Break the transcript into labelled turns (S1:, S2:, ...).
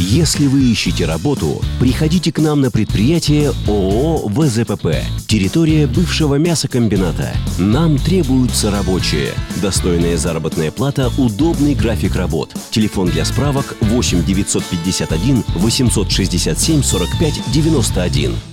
S1: Если вы ищете работу, приходите к нам на предприятие ООО «ВЗПП». Территория бывшего мясокомбината. Нам требуются рабочие. Достойная заработная плата, удобный график работ. Телефон для справок 8 951 867 45 91.